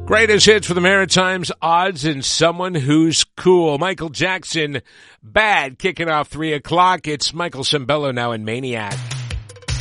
Greatest hits for the Maritimes, odds, and someone who's cool. Michael Jackson, Bad, kicking off 3 o'clock. It's Michael Sembello now in Maniac.